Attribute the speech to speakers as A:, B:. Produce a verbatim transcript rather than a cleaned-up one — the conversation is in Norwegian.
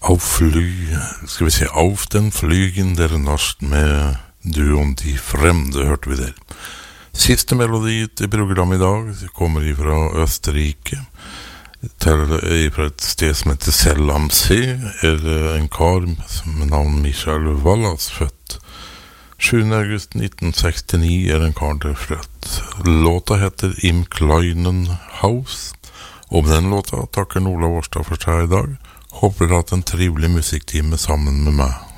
A: Auf fly, skal vi se, Auf den Flygen der Nacht med duoen De Fremde, hørte vi der. Siste melodi til programmet i dag kommer fra Østerrike, til, fra et sted som heter Zell am See, er en kar med navn Michael Wallas, født sjuende august nitten sekstini, er en kar der født. Låta heter Im kleinen Haus, og med den låta takker Ola Årstad for seg i dag. Håper du har hatt en trivelig musikktime sammen med meg.